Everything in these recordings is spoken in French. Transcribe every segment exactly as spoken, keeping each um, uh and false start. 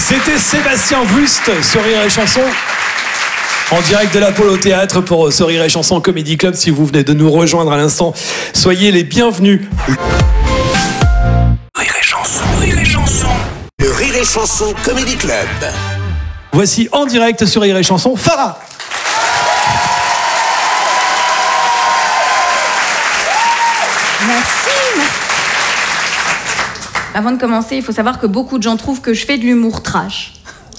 C'était Sébastien Wust sur Rire et Chanson. En direct de l'Apollo Théâtre pour ce Rire et Chanson Comedy Club. Si vous venez de nous rejoindre à l'instant, soyez les bienvenus. Rire et Chanson, Rire et Chanson. Le Rire et Chanson Comedy Club. Voici en direct sur Rire et Chanson, Farah. Merci. Avant de commencer, il faut savoir que beaucoup de gens trouvent que je fais de l'humour trash.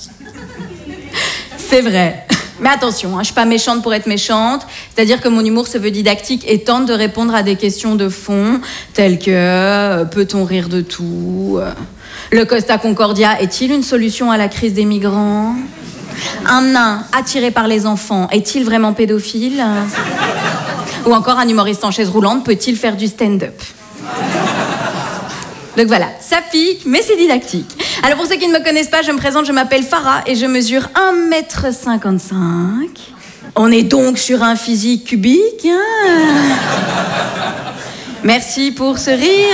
C'est vrai. Mais attention, hein, je suis pas méchante pour être méchante. C'est-à-dire que mon humour se veut didactique et tente de répondre à des questions de fond, telles que euh, peut-on rire de tout euh, le Costa Concordia est-il une solution à la crise des migrants? Un nain attiré par les enfants est-il vraiment pédophile? Ou encore un humoriste en chaise roulante peut-il faire du stand-up? Donc voilà, ça pique, mais c'est didactique. Alors pour ceux qui ne me connaissent pas, je me présente, je m'appelle Farah et je mesure un mètre cinquante-cinq. On est donc sur un physique cubique. Hein. Merci pour ce rire.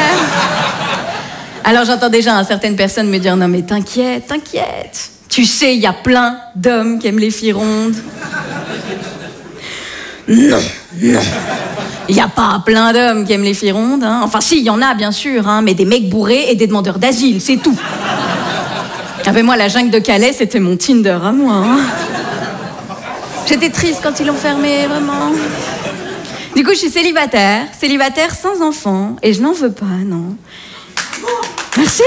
Alors j'entends déjà hein, certaines personnes me dire « Non mais t'inquiète, t'inquiète. Tu sais, il y a plein d'hommes qui aiment les filles rondes. » Non, non. Il n'y a pas plein d'hommes qui aiment les filles rondes. Hein. Enfin, si, il y en a, bien sûr, hein, mais des mecs bourrés et des demandeurs d'asile, c'est tout. Ah ben moi, la jungle de Calais, c'était mon Tinder à moi. Hein. J'étais triste quand ils l'ont fermé, vraiment. Du coup, je suis célibataire, célibataire sans enfant, et je n'en veux pas, non. Merci.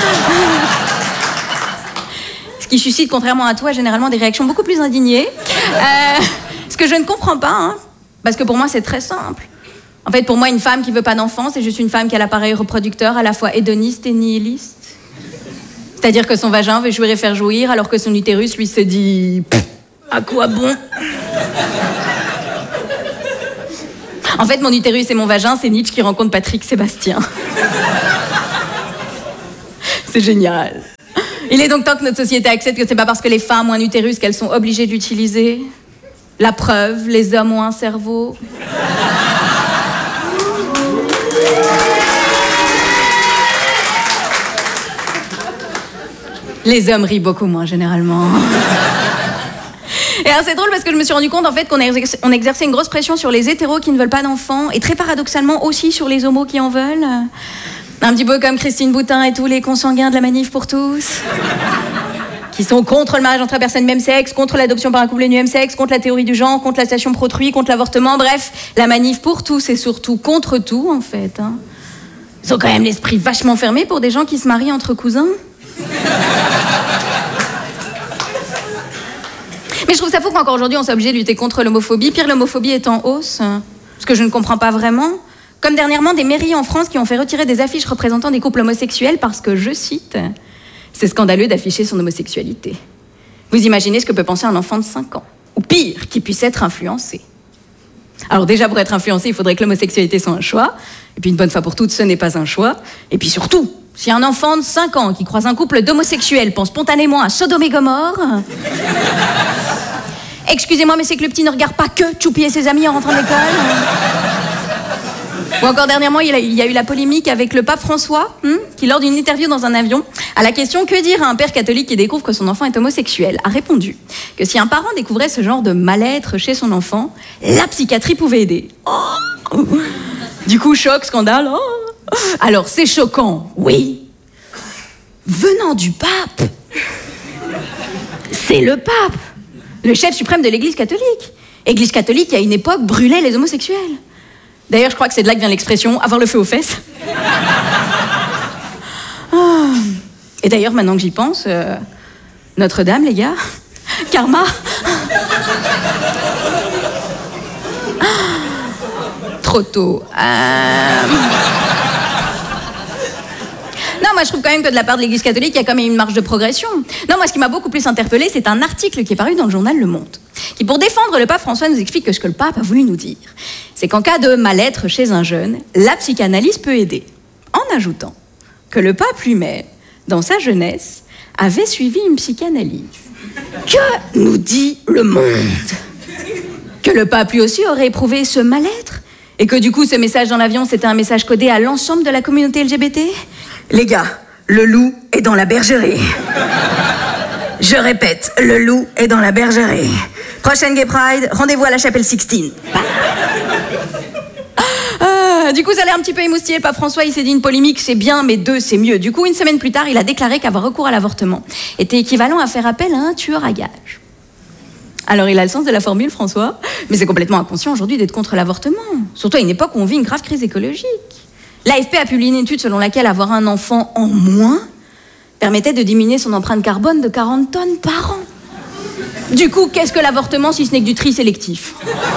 Ce qui suscite, contrairement à toi, généralement des réactions beaucoup plus indignées. Euh, ce que je ne comprends pas, hein. Parce que pour moi, c'est très simple. En fait, pour moi, une femme qui veut pas d'enfant, c'est juste une femme qui a l'appareil reproducteur à la fois hédoniste et nihiliste. C'est-à-dire que son vagin veut jouir et faire jouir, alors que son utérus, lui, se dit... À quoi bon? En fait, mon utérus et mon vagin, c'est Nietzsche qui rencontre Patrick Sébastien. C'est génial. Il est donc temps que notre société accepte que c'est pas parce que les femmes ont un utérus qu'elles sont obligées de l'utiliser. La preuve, les hommes ont un cerveau. Les hommes rient beaucoup moins, généralement. Et alors, c'est drôle parce que je me suis rendu compte, en fait, qu'on exerce, on exerçait une grosse pression sur les hétéros qui ne veulent pas d'enfants, et très paradoxalement aussi sur les homos qui en veulent. Un petit peu comme Christine Boutin et tous les consanguins de la Manif pour tous. Qui sont contre le mariage entre personnes de même sexe, contre l'adoption par un couple du même sexe, contre la théorie du genre, contre la station pro-autrui, contre l'avortement, bref, la manif pour tous et surtout contre tout, en fait. Hein. Ils ont quand même l'esprit vachement fermé pour des gens qui se marient entre cousins. Mais je trouve ça fou qu'encore aujourd'hui, on soit obligé de lutter contre l'homophobie. Pire, l'homophobie est en hausse, ce que je ne comprends pas vraiment. Comme dernièrement, des mairies en France qui ont fait retirer des affiches représentant des couples homosexuels parce que, je cite... C'est scandaleux d'afficher son homosexualité. Vous imaginez ce que peut penser un enfant de cinq ans. Ou pire, qu'il puisse être influencé. Alors déjà, pour être influencé, il faudrait que l'homosexualité soit un choix. Et puis une bonne fois pour toutes, ce n'est pas un choix. Et puis surtout, si un enfant de cinq ans qui croise un couple d'homosexuels pense spontanément à Sodome et Gomorre... Excusez-moi, mais c'est que le petit ne regarde pas que Choupi et ses amis en rentrant de l'école. Ou encore dernièrement, il y a eu la polémique avec le pape François, hein, qui, lors d'une interview dans un avion, à la question « Que dire à un père catholique qui découvre que son enfant est homosexuel ?» a répondu que si un parent découvrait ce genre de mal-être chez son enfant, la psychiatrie pouvait aider. Oh du coup, choc, scandale. Oh alors, c'est choquant, oui. Venant du pape, c'est le pape, le chef suprême de l'Église catholique. Église catholique qui, à une époque, brûlait les homosexuels. D'ailleurs, je crois que c'est de là que vient l'expression « avoir le feu aux fesses ». Oh. Et d'ailleurs, maintenant que j'y pense, euh, Notre-Dame, les gars, karma. Trop tôt. Euh... Non, moi, je trouve quand même que de la part de l'Église catholique, il y a quand même une marge de progression. Non, moi, ce qui m'a beaucoup plus interpellée, c'est un article qui est paru dans le journal Le Monde, qui, pour défendre le pape François, nous explique que ce que le pape a voulu nous dire, c'est qu'en cas de mal-être chez un jeune, la psychanalyse peut aider, en ajoutant que le pape lui-même, dans sa jeunesse, avait suivi une psychanalyse. Que nous dit Le Monde? Que le pape lui aussi aurait éprouvé ce mal-être? Et que du coup, ce message dans l'avion, c'était un message codé à l'ensemble de la communauté L G B T? Les gars, le loup est dans la bergerie. Je répète, le loup est dans la bergerie. Prochaine Gay Pride, rendez-vous à la chapelle Sixtine. Ah, du coup, ça a l'air un petit peu émoustillé. Pas François, il s'est dit une polémique, c'est bien, mais deux, c'est mieux. Du coup, une semaine plus tard, il a déclaré qu'avoir recours à l'avortement était équivalent à faire appel à un tueur à gages. Alors, il a le sens de la formule, François, mais c'est complètement inconscient aujourd'hui d'être contre l'avortement. Surtout à une époque où on vit une grave crise écologique. L'A F P a publié une étude selon laquelle avoir un enfant en moins permettait de diminuer son empreinte carbone de quarante tonnes par an. Du coup, qu'est-ce que l'avortement si ce n'est que du tri sélectif ?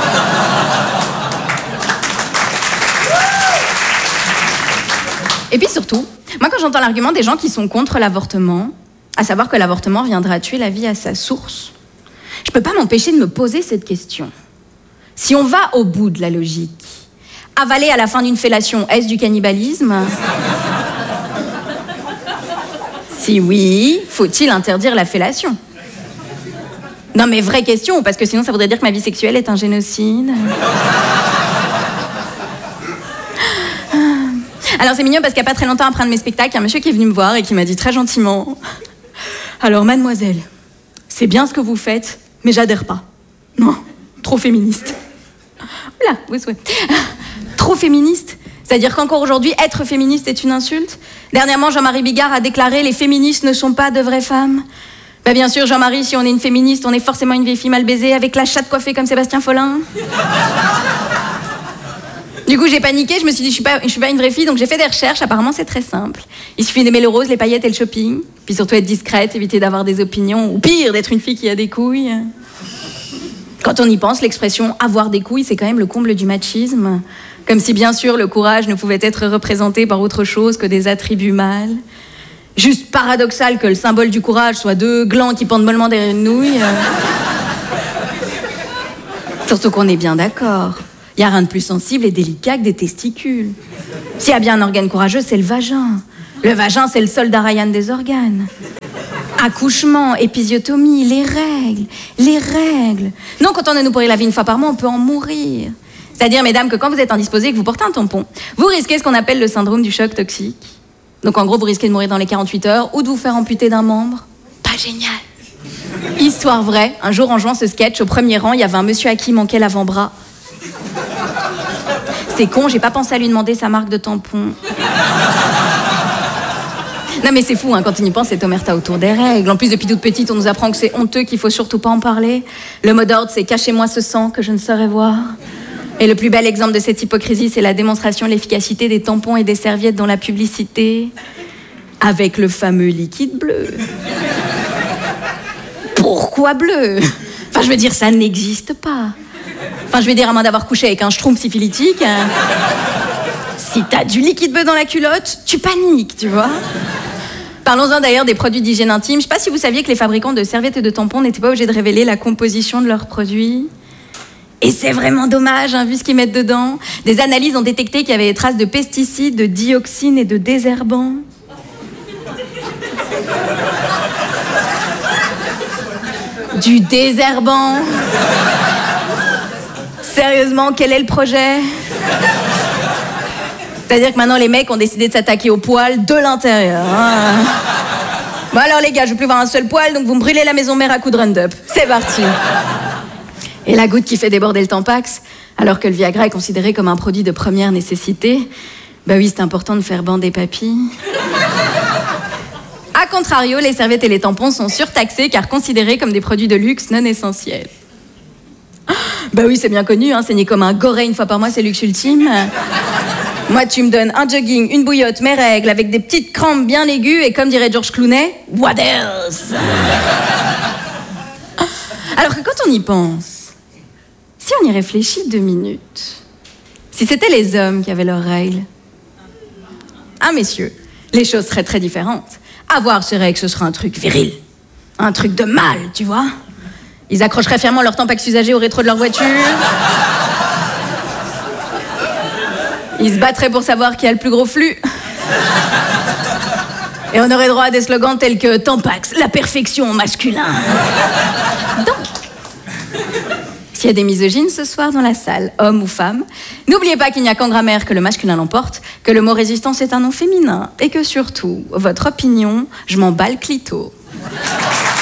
Et puis surtout, moi quand j'entends l'argument des gens qui sont contre l'avortement, à savoir que l'avortement viendra tuer la vie à sa source, je peux pas m'empêcher de me poser cette question. Si on va au bout de la logique, avaler à la fin d'une fellation, est-ce du cannibalisme ? Si oui, faut-il interdire la fellation ? Non mais vraie question, parce que sinon ça voudrait dire que ma vie sexuelle est un génocide. Alors c'est mignon parce qu'il n'y a pas très longtemps après un de mes spectacles, il y a un monsieur qui est venu me voir et qui m'a dit très gentiment « Alors mademoiselle, c'est bien ce que vous faites, mais j'adhère pas. Non, trop féministe. » Oula, oui, oui. Trop féministe ? C'est-à-dire qu'encore aujourd'hui, être féministe est une insulte ? Dernièrement, Jean-Marie Bigard a déclaré « Les féministes ne sont pas de vraies femmes ». Bah bien sûr, Jean-Marie, si on est une féministe, on est forcément une vieille fille mal baisée avec la chatte coiffée comme Sébastien Follin. Du coup, j'ai paniqué, je me suis dit, je suis pas, je suis pas une vraie fille, donc j'ai fait des recherches. Apparemment, c'est très simple. Il suffit d'aimer le rose, les paillettes et le shopping. Puis surtout être discrète, éviter d'avoir des opinions, ou pire, d'être une fille qui a des couilles. Quand on y pense, l'expression « avoir des couilles », c'est quand même le comble du machisme. Comme si, bien sûr, le courage ne pouvait être représenté par autre chose que des attributs mâles. Juste paradoxal que le symbole du courage soit deux glands qui pendent mollement derrière une nouille. Surtout qu'on est bien d'accord. Il n'y a rien de plus sensible et délicat que des testicules. S'il y a bien un organe courageux, c'est le vagin. Le vagin, c'est le soldat Ryan des organes. Accouchement, épisiotomie, les règles, les règles. Non, quand on a nous pourrir la vie une fois par mois, on peut en mourir. C'est-à-dire, mesdames, que quand vous êtes indisposées et que vous portez un tampon, vous risquez ce qu'on appelle le syndrome du choc toxique. Donc en gros, vous risquez de mourir dans les quarante-huit heures ou de vous faire amputer d'un membre. Pas génial. Histoire vraie, un jour en jouant ce sketch, au premier rang, il y avait un monsieur à qui manquait l'avant-bras. C'est con, j'ai pas pensé à lui demander sa marque de tampon. Non mais c'est fou, hein, quand on y pense, c'est omerta autour des règles. En plus, depuis toute petite, on nous apprend que c'est honteux, qu'il faut surtout pas en parler. Le mot d'ordre, c'est « cachez-moi ce sang que je ne saurais voir ». Et le plus bel exemple de cette hypocrisie, c'est la démonstration de l'efficacité des tampons et des serviettes dans la publicité, avec le fameux liquide bleu. Pourquoi bleu ? Enfin, je veux dire, ça n'existe pas. Enfin, je veux dire, à moins d'avoir couché avec un schtroumpf syphilitique, hein. Si t'as du liquide bleu dans la culotte, tu paniques, tu vois. Parlons-en d'ailleurs des produits d'hygiène intime. Je sais pas si vous saviez que les fabricants de serviettes et de tampons n'étaient pas obligés de révéler la composition de leurs produits. Et c'est vraiment dommage, hein, vu ce qu'ils mettent dedans. Des analyses ont détecté qu'il y avait des traces de pesticides, de dioxines et de désherbants. Du désherbant. Sérieusement, quel est le projet ? C'est-à-dire que maintenant, les mecs ont décidé de s'attaquer aux poils de l'intérieur. Hein. Bon alors les gars, je veux plus voir un seul poil, donc vous me brûlez la maison mère à coups de Roundup. C'est parti. Et la goutte qui fait déborder le Tampax, alors que le Viagra est considéré comme un produit de première nécessité, bah oui, c'est important de faire bander papy. A contrario, les serviettes et les tampons sont surtaxés car considérés comme des produits de luxe non essentiels. Bah oui, c'est bien connu, hein, saigner comme un goré une fois par mois, c'est luxe ultime. Moi, tu me donnes un jogging, une bouillotte, mes règles, avec des petites crampes bien aiguës, et comme dirait George Clooney, what else ? Alors que quand on y pense, si on y réfléchit deux minutes, si c'était les hommes qui avaient leurs règles, ah messieurs, les choses seraient très différentes. Avoir ces règles, ce serait un truc viril, un truc de mâle, tu vois. Ils accrocheraient fièrement leur Tampax usagé au rétro de leur voiture. Ils se battraient pour savoir qui a le plus gros flux. Et on aurait droit à des slogans tels que Tampax, la perfection au masculin. Donc, si S'il y a des misogynes ce soir dans la salle, hommes ou femmes, n'oubliez pas qu'il n'y a qu'en grammaire que le masculin l'emporte, que le mot résistance est un nom féminin, et que surtout, votre opinion, je m'en bats le clito.